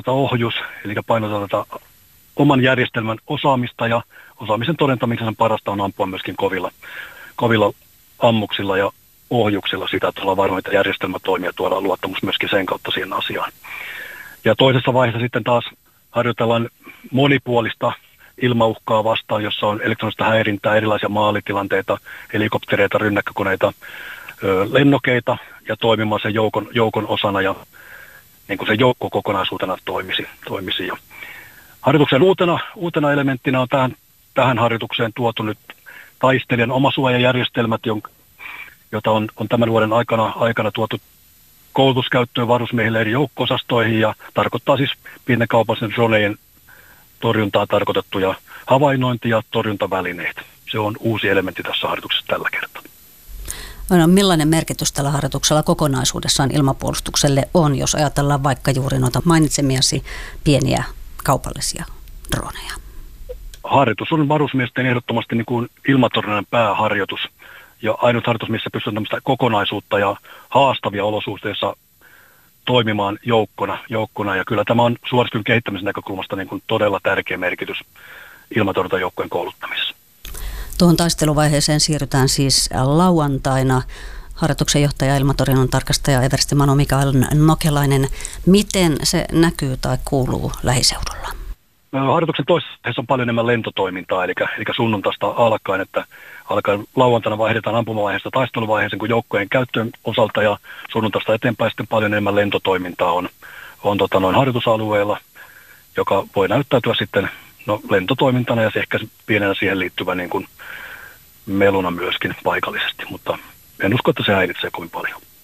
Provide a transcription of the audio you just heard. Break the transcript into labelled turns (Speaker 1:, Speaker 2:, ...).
Speaker 1: ilmatorjuntaohjus, eli painotetaan tätä oman järjestelmän osaamista ja osaamisen todentamisen parasta on ampua myöskin kovilla ammuksilla ja ohjuksilla sitä, että ollaan varma, että järjestelmä toimii ja tuodaan luottamus myöskin sen kautta siihen asiaan. Ja toisessa vaiheessa sitten taas harjoitellaan monipuolista ilmauhkaa vastaan, jossa on elektronista häirintää, erilaisia maalitilanteita, helikoptereita, rynnäkkökoneita, lennokeita ja toimimaan sen joukon osana ja niin kuin se joukko kokonaisuutena toimisi. Ja harjoituksen uutena elementtinä on tähän harjoitukseen tuotu nyt taistelijan omasuojajärjestelmät, jota on tämän vuoden aikana tuotu koulutuskäyttöön varusmiehille eri joukko-osastoihin ja tarkoittaa siis pienten kaupallisen dronejen torjuntaa tarkoitettuja havainnointi- ja torjuntavälineitä. Se on uusi elementti tässä harjoituksessa tällä kertaa.
Speaker 2: No, millainen merkitys tällä harjoituksella kokonaisuudessaan ilmapuolustukselle on, jos ajatellaan vaikka juuri noita mainitsemiasi pieniä kaupallisia droneja?
Speaker 1: Harjoitus on varusmiesten ehdottomasti niin kuin ilmatorjunnan pääharjoitus ja ainut harjoitus, missä pystytään tämmöistä kokonaisuutta ja haastavia olosuhteissa toimimaan joukkona. Ja kyllä tämä on suorituskyvyn kehittämisen näkökulmasta niin kuin todella tärkeä merkitys ilmatorjuntajoukkojen kouluttamisessa.
Speaker 2: Tuohon taisteluvaiheeseen siirrytään siis lauantaina. Harjoituksen johtaja, ilmatorjunnan tarkastaja eversti Manu Mikael Nokelainen. Miten se näkyy tai kuuluu lähiseudulla?
Speaker 1: Harjoituksen toisessa on paljon enemmän lentotoimintaa, eli sunnuntaista alkaen lauantaina vaihdetaan ampumavaiheesta taisteluvaiheeseen kuin joukkojen käyttöön osalta ja sunnuntaista eteenpäin sitten paljon enemmän lentotoimintaa on harjoitusalueella, joka voi näyttäytyä sitten lentotoimintana ja se ehkä pienenä siihen liittyvä niin kuin meluna myöskin paikallisesti, mutta en usko, että se häiritsee kovin paljon.